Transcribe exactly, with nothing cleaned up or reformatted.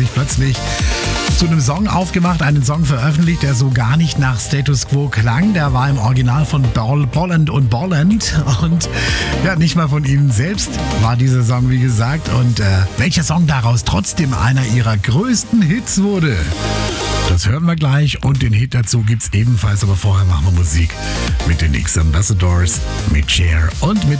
sich plötzlich zu einem Song aufgemacht, einen Song veröffentlicht, der so gar nicht nach Status Quo klang. Der war im Original von Ball, Bolland und Bolland und ja, nicht mal von ihnen selbst war dieser Song, wie gesagt. Und äh, welcher Song daraus trotzdem einer ihrer größten Hits wurde, das hören wir gleich und den Hit dazu gibt's ebenfalls. Aber vorher machen wir Musik mit den X Ambassadors, mit Cher und mit